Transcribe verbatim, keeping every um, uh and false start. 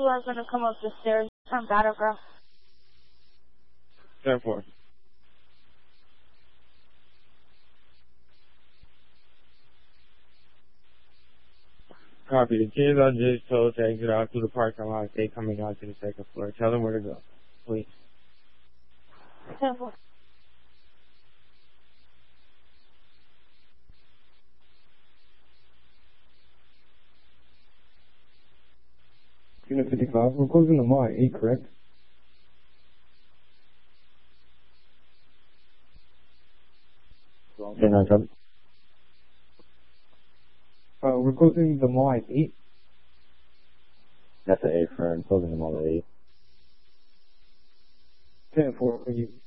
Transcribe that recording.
are going to come up the stairs from Battleground. ten four. Copy. The teams on just told to exit out through the parking lot. They coming out to the second floor. Tell them where to go, please. ten four. Unit fifty-five, we're closing the mall at eight, correct? ten nine, copy. Uh, we're closing the mall at eight. That's an A, friend. Closing them all at eight. ten four, thank you.